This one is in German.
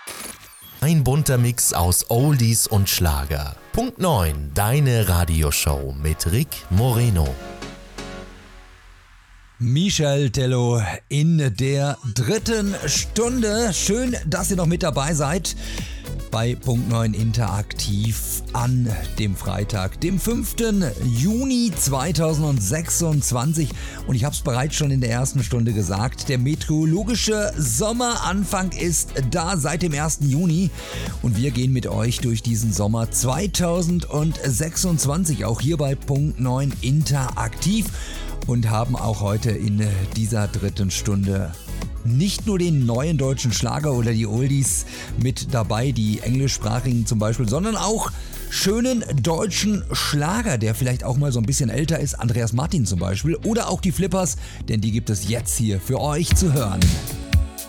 Ein bunter Mix aus Oldies und Schlager. Punkt 9, deine Radioshow mit Rick Moreno. Michel Tello in der dritten Stunde. Schön, dass ihr noch mit dabei seid bei Punkt 9 Interaktiv an dem Freitag, dem 5. Juni 2026. Und ich habe es bereits schon in der ersten Stunde gesagt, der meteorologische Sommeranfang ist da seit dem 1. Juni. Und wir gehen mit euch durch diesen Sommer 2026, auch hier bei Punkt 9 Interaktiv. Und haben auch heute in dieser dritten Stunde nicht nur den neuen deutschen Schlager oder die Oldies mit dabei, die englischsprachigen zum Beispiel, sondern auch schönen deutschen Schlager, der vielleicht auch mal so ein bisschen älter ist, Andreas Martin zum Beispiel, oder auch die Flippers, denn die gibt es jetzt hier für euch zu hören.